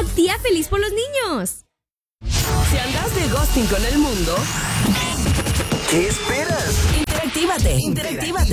Día feliz por los niños. Si andas de ghosting con el mundo, ¿qué esperas? interactívate.